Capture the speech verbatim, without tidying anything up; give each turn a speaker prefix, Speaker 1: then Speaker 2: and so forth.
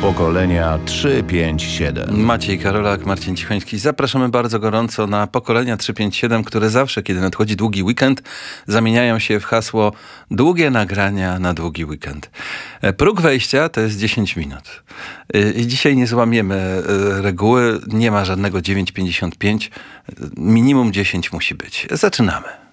Speaker 1: Pokolenia trzy pięć siedem.
Speaker 2: Maciej Karolak, Marcin Cichoński. Zapraszamy bardzo gorąco na Pokolenia trzy pięć siedem, które zawsze, kiedy nadchodzi długi weekend, zamieniają się w hasło długie nagrania na długi weekend. Próg wejścia to jest dziesięć minut. I dzisiaj nie złamiemy reguły. Nie ma żadnego dziewięć pięćdziesiąt pięć. Minimum dziesięć musi być. Zaczynamy.